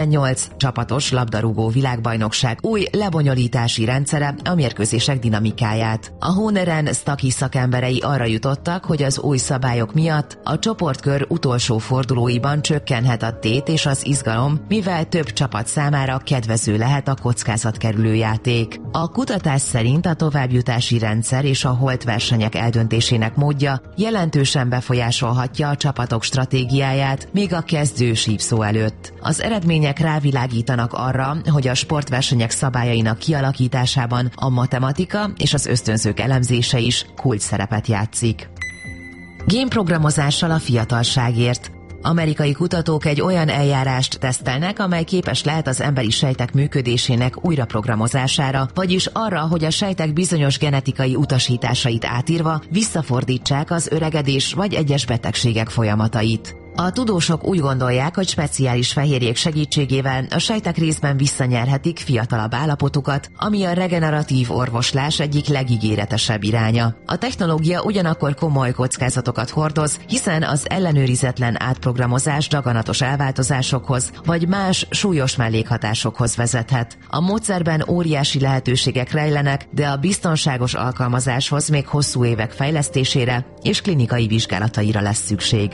8 csapatos labdarúgó világbajnokság új lebonyolítási rendszere a mérkőzések dinamikáját. A Honeren Staki szakemberei arra jutottak, hogy az új szabályok miatt a csoportkör utolsó fordulóiban csökkenhet a tét és az izgalom, mivel több csapat számára kedvező lehet a kockázatkerülő játék. A kutatás szerint a továbbjutási rendszer és a holt versenyek eldöntésének módja jelentősen befolyásolhatja a csapatok stratégiáját még a kezdő sípszó előtt. Az eredmények rávilágítanak arra, hogy a sportversenyek szabályainak kialakításában a matematika és az ösztönzők elemzése is kulcs szerepet játszik. Génprogramozással a fiatalságért. Amerikai kutatók egy olyan eljárást tesztelnek, amely képes lehet az emberi sejtek működésének újraprogramozására, vagyis arra, hogy a sejtek bizonyos genetikai utasításait átírva visszafordítsák az öregedés vagy egyes betegségek folyamatait. A tudósok úgy gondolják, hogy speciális fehérjék segítségével a sejtek részben visszanyerhetik fiatalabb állapotukat, ami a regeneratív orvoslás egyik legígéretesebb iránya. A technológia ugyanakkor komoly kockázatokat hordoz, hiszen az ellenőrizetlen átprogramozás daganatos elváltozásokhoz vagy más súlyos mellékhatásokhoz vezethet. A módszerben óriási lehetőségek rejlenek, de a biztonságos alkalmazáshoz még hosszú évek fejlesztésére és klinikai vizsgálataira lesz szükség.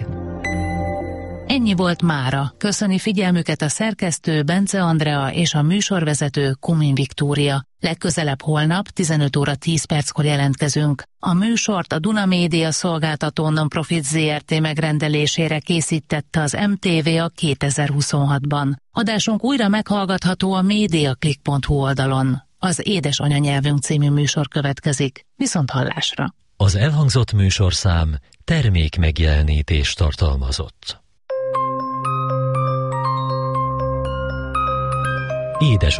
Ennyi volt mára. Köszöni figyelmüket a szerkesztő Bence Andrea és a műsorvezető Kumin Viktória. Legközelebb holnap 15 óra 10 perckor jelentkezünk. A műsort a Duna Média szolgáltató non-profit ZRT megrendelésére készítette az MTV a 2026-ban. Adásunk újra meghallgatható a mediaclick.hu oldalon. Az Édes Anyanyelvünk című műsor következik. Viszonthallásra! Az elhangzott műsorszám termék megjelenítést tartalmazott. Édes